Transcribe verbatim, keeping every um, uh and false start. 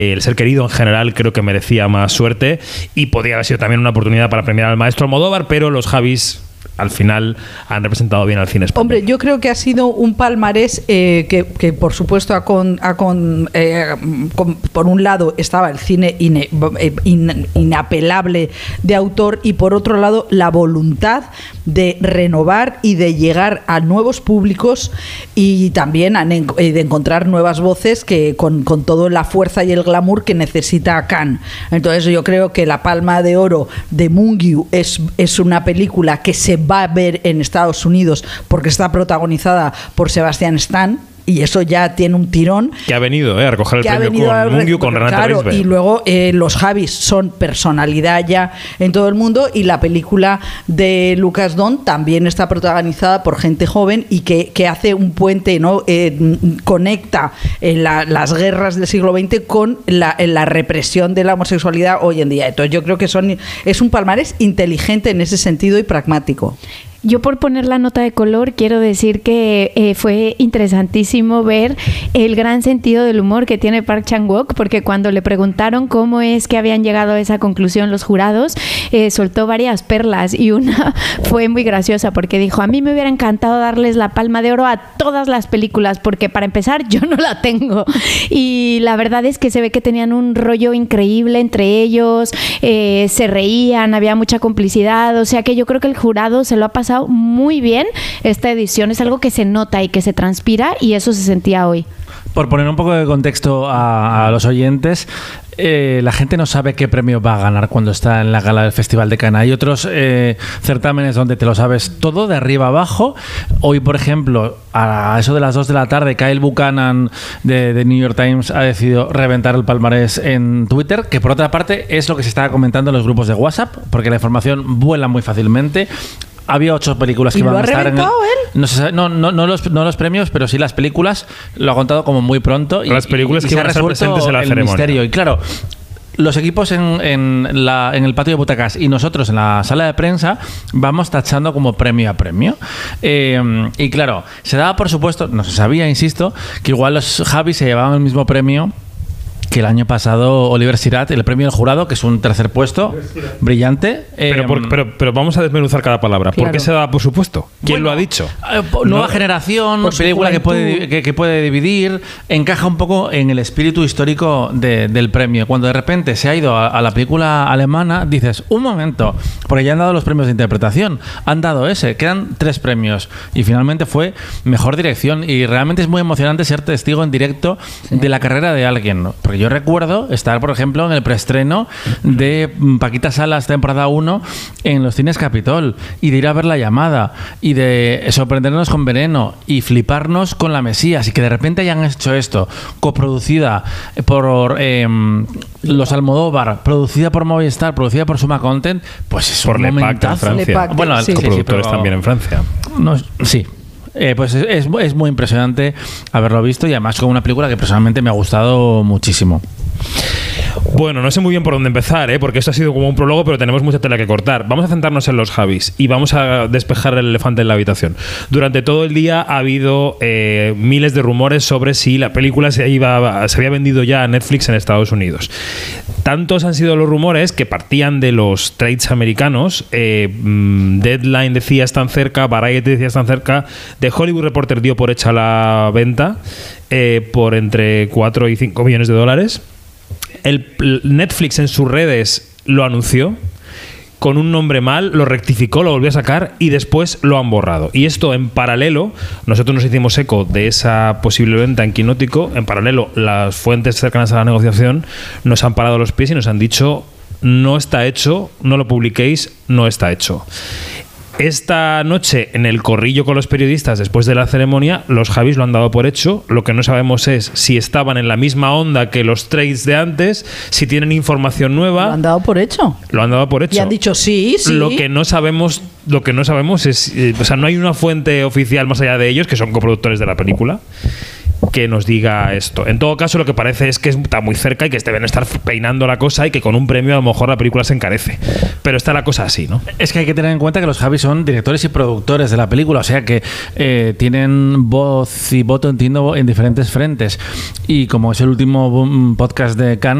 El Ser Querido en general creo que merecía más suerte y podría haber sido también una oportunidad para premiar al maestro Almodóvar, pero los Javis al final han representado bien al cine español. Hombre, yo creo que ha sido un palmarés eh, que, que por supuesto ha con, ha con, eh, con, por un lado estaba el cine ine, in, inapelable de autor y por otro lado la voluntad de renovar y de llegar a nuevos públicos y también a, de encontrar nuevas voces que con, con toda la fuerza y el glamour que necesita Cannes. Entonces yo creo que la Palma de Oro de Mungiu es, es una película que se va a ver en Estados Unidos porque está protagonizada por Sebastián Stan y eso ya tiene un tirón. Que ha venido eh, a recoger el premio con Mungiu, con Renate claro, Reinsve. Y luego eh, los Javis son personalidad ya en todo el mundo y la película de Lucas Don también está protagonizada por gente joven y que, que hace un puente, ¿no? Eh, conecta en la, las guerras del siglo veinte con la, en la represión de la homosexualidad hoy en día. Entonces yo creo que son, es un palmarés inteligente en ese sentido y pragmático. Yo, por poner la nota de color, quiero decir que eh, fue interesantísimo ver el gran sentido del humor que tiene Park Chan-wook, porque cuando le preguntaron cómo es que habían llegado a esa conclusión los jurados, eh, soltó varias perlas y una fue muy graciosa porque dijo: a mí me hubiera encantado darles la Palma de Oro a todas las películas porque para empezar yo no la tengo, y la verdad es que se ve que tenían un rollo increíble entre ellos, eh, se reían, había mucha complicidad, o sea que yo creo que el jurado se lo ha pasado muy bien esta edición, es algo que se nota y que se transpira y eso se sentía hoy. Por poner un poco de contexto a, a los oyentes, eh, la gente no sabe qué premio va a ganar cuando está en la gala del Festival de Cannes. Hay otros eh, certámenes donde te lo sabes todo de arriba abajo. Hoy, por ejemplo, a eso de las dos de la tarde, Kyle Buchanan de, de New York Times ha decidido reventar el palmarés en Twitter, que por otra parte es lo que se estaba comentando en los grupos de WhatsApp, porque la información vuela muy fácilmente. Había ocho películas que iban a estar en el, no, se sabe, no, no, no, los, no los premios, pero sí las películas. Lo ha contado como muy pronto. Y, las películas y, y que iban a estar presentes en la el ceremonia. Misterio. Y claro, los equipos en, en, la, en el patio de butacas y nosotros en la sala de prensa vamos tachando como premio a premio. Eh, y claro, se daba por supuesto, no se sabía, insisto, que igual los Javis se llevaban el mismo premio que el año pasado Oliver Sirat, el premio del jurado, que es un tercer puesto brillante. Pero, eh, por, pero, pero vamos a desmenuzar cada palabra. Claro. ¿Por qué se da por supuesto? ¿Quién bueno, lo ha dicho? Eh, nueva no, generación, por película que puede, que, que puede dividir, encaja un poco en el espíritu histórico de, del premio. Cuando de repente se ha ido a, a la película alemana, dices, un momento, porque ya han dado los premios de interpretación, han dado ese, quedan tres premios y finalmente fue mejor dirección y realmente es muy emocionante ser testigo en directo sí. de la carrera de alguien, ¿no? Porque yo recuerdo estar, por ejemplo, en el preestreno de Paquita Salas, temporada uno, en los cines Capitol, y de ir a ver La Llamada, y de sorprendernos con Veneno, y fliparnos con La Mesías, y que de repente hayan hecho esto, coproducida por eh, los Almodóvar, producida por Movistar, producida por Suma Content, pues es por un Le Pacte momentazo. en Francia. Le Pacte, Bueno, sí. coproductores sí, sí, también en Francia. No, sí. Eh, pues es, es, es muy impresionante haberlo visto y además con una película que personalmente me ha gustado muchísimo. Bueno, no sé muy bien por dónde empezar, ¿eh? Porque esto ha sido como un prólogo, pero tenemos mucha tela que cortar. Vamos a centrarnos en los Javis y vamos a despejar el elefante en la habitación. Durante todo el día ha habido eh, miles de rumores sobre si la película se, iba, se había vendido ya a Netflix en Estados Unidos. Tantos han sido los rumores que partían de los trades americanos. Eh, Deadline decía están cerca, Variety decía están cerca, The Hollywood Reporter dio por hecha la venta eh, por entre cuatro y cinco millones de dólares. El Netflix en sus redes lo anunció con un nombre mal, lo rectificó, lo volvió a sacar y después lo han borrado. Y esto en paralelo, nosotros nos hicimos eco de esa posible venta en Quinótico. En paralelo, las fuentes cercanas a la negociación nos han parado los pies y nos han dicho no está hecho, no lo publiquéis, no está hecho. Esta noche, en el corrillo con los periodistas después de la ceremonia, los Javis lo han dado por hecho. Lo que no sabemos es si estaban en la misma onda que los trades de antes, si tienen información nueva. Lo han dado por hecho. Lo han dado por hecho. Y han dicho sí, sí. Lo que no sabemos, lo que no sabemos es, eh, o sea, no hay una fuente oficial más allá de ellos, que son coproductores de la película. que nos diga esto. En todo caso, lo que parece es que está muy cerca y que deben estar peinando la cosa y que con un premio a lo mejor la película se encarece. Pero está la cosa así, ¿no? Es que hay que tener en cuenta que los Javis son directores y productores de la película, o sea que eh, tienen voz y voto, entiendo, en diferentes frentes. Y como es el último podcast de Cannes,